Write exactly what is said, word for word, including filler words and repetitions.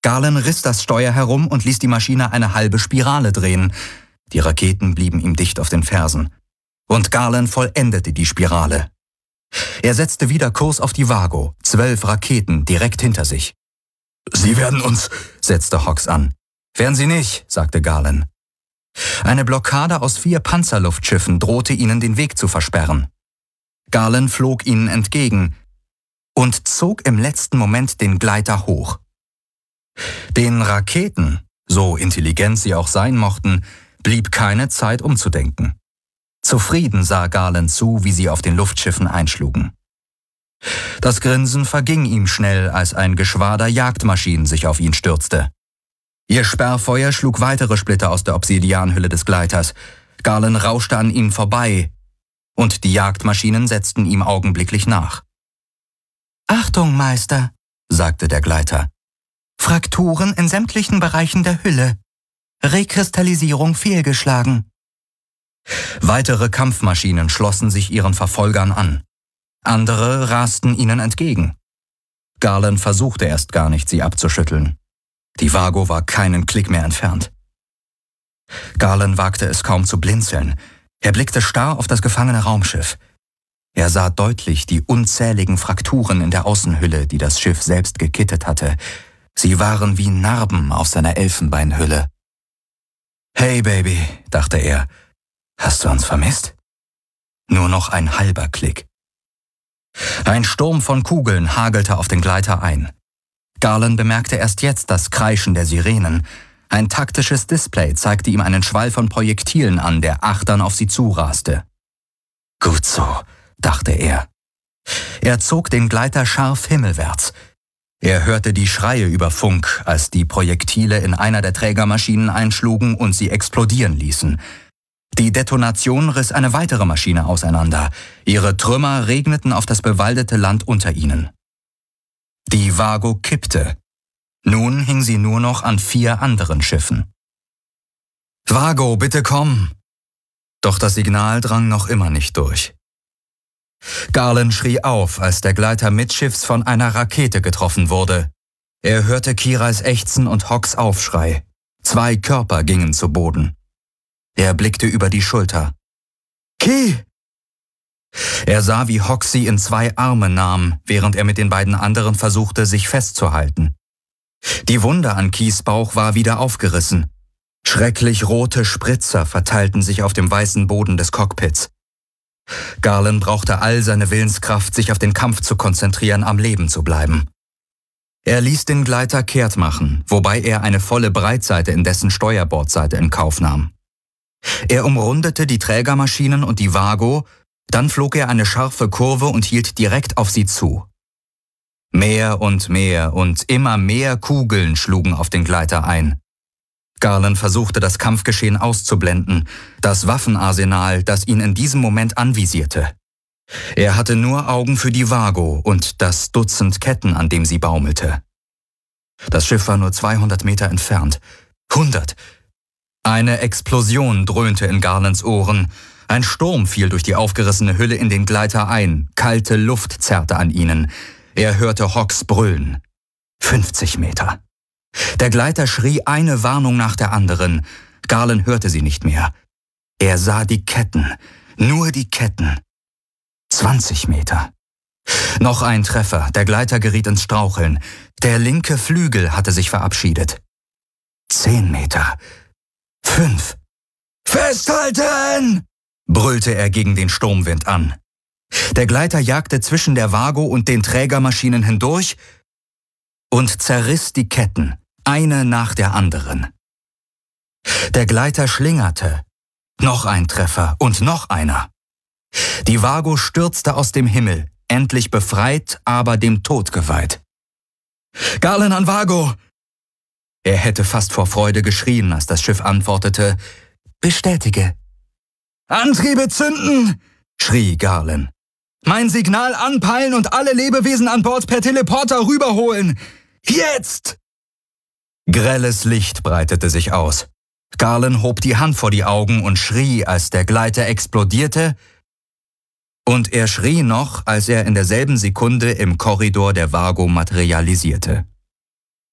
Garland riss das Steuer herum und ließ die Maschine eine halbe Spirale drehen. Die Raketen blieben ihm dicht auf den Fersen. Und Garland vollendete die Spirale. Er setzte wieder Kurs auf die Vago, zwölf Raketen direkt hinter sich. »Sie werden uns«, setzte Hawks an. »Werden Sie nicht«, sagte Garland. Eine Blockade aus vier Panzerluftschiffen drohte ihnen den Weg zu versperren. Garland flog ihnen entgegen und zog im letzten Moment den Gleiter hoch. Den Raketen, so intelligent sie auch sein mochten, blieb keine Zeit umzudenken. Zufrieden sah Garland zu, wie sie auf den Luftschiffen einschlugen. Das Grinsen verging ihm schnell, als ein Geschwader Jagdmaschinen sich auf ihn stürzte. Ihr Sperrfeuer schlug weitere Splitter aus der Obsidianhülle des Gleiters. Garland rauschte an ihnen vorbei, und die Jagdmaschinen setzten ihm augenblicklich nach. »Achtung, Meister«, sagte der Gleiter. »Frakturen in sämtlichen Bereichen der Hülle. Rekristallisierung fehlgeschlagen.« Weitere Kampfmaschinen schlossen sich ihren Verfolgern an. Andere rasten ihnen entgegen. Garland versuchte erst gar nicht, sie abzuschütteln. Die Vago war keinen Klick mehr entfernt. Garland wagte es kaum zu blinzeln. Er blickte starr auf das gefangene Raumschiff. Er sah deutlich die unzähligen Frakturen in der Außenhülle, die das Schiff selbst gekittet hatte. Sie waren wie Narben auf seiner Elfenbeinhülle. »Hey, Baby«, dachte er, »hast du uns vermisst?« Nur noch ein halber Klick. Ein Sturm von Kugeln hagelte auf den Gleiter ein. Garland bemerkte erst jetzt das Kreischen der Sirenen. Ein taktisches Display zeigte ihm einen Schwall von Projektilen an, der achtern auf sie zuraste. »Gut so«, dachte er. Er zog den Gleiter scharf himmelwärts. Er hörte die Schreie über Funk, als die Projektile in einer der Trägermaschinen einschlugen und sie explodieren ließen. Die Detonation riss eine weitere Maschine auseinander. Ihre Trümmer regneten auf das bewaldete Land unter ihnen. Die Vago kippte. Nun hing sie nur noch an vier anderen Schiffen. »Vago, bitte komm!« Doch das Signal drang noch immer nicht durch. Garland schrie auf, als der Gleiter mittschiffs von einer Rakete getroffen wurde. Er hörte Kirais Ächzen und Hawks Aufschrei. Zwei Körper gingen zu Boden. Er blickte über die Schulter. »Ki!« Er sah, wie Hawks sie in zwei Arme nahm, während er mit den beiden anderen versuchte, sich festzuhalten. Die Wunde an Kis Bauch war wieder aufgerissen. Schrecklich rote Spritzer verteilten sich auf dem weißen Boden des Cockpits. Garland brauchte all seine Willenskraft, sich auf den Kampf zu konzentrieren, am Leben zu bleiben. Er ließ den Gleiter kehrt machen, wobei er eine volle Breitseite in dessen Steuerbordseite in Kauf nahm. Er umrundete die Trägermaschinen und die Vago, dann flog er eine scharfe Kurve und hielt direkt auf sie zu. Mehr und mehr und immer mehr Kugeln schlugen auf den Gleiter ein. Garland versuchte, das Kampfgeschehen auszublenden, das Waffenarsenal, das ihn in diesem Moment anvisierte. Er hatte nur Augen für die Vago und das Dutzend Ketten, an dem sie baumelte. Das Schiff war nur zweihundert Meter entfernt. hundert! Eine Explosion dröhnte in Garlands Ohren. Ein Sturm fiel durch die aufgerissene Hülle in den Gleiter ein. Kalte Luft zerrte an ihnen. Er hörte Hawks brüllen. fünfzig Meter. Der Gleiter schrie eine Warnung nach der anderen. Garland hörte sie nicht mehr. Er sah die Ketten, nur die Ketten. zwanzig Meter. Noch ein Treffer, der Gleiter geriet ins Straucheln. Der linke Flügel hatte sich verabschiedet. Zehn Meter. Fünf. »Festhalten!« brüllte er gegen den Sturmwind an. Der Gleiter jagte zwischen der Vago und den Trägermaschinen hindurch und zerriss die Ketten, eine nach der anderen. Der Gleiter schlingerte. Noch ein Treffer und noch einer. Die Vago stürzte aus dem Himmel, endlich befreit, aber dem Tod geweiht. »Garland an Vago!« Er hätte fast vor Freude geschrien, als das Schiff antwortete, »Bestätige.« »Antriebe zünden!« schrie Garland. »Mein Signal anpeilen und alle Lebewesen an Bord per Teleporter rüberholen! Jetzt!« Grelles Licht breitete sich aus. Garland hob die Hand vor die Augen und schrie, als der Gleiter explodierte, und er schrie noch, als er in derselben Sekunde im Korridor der Vago materialisierte.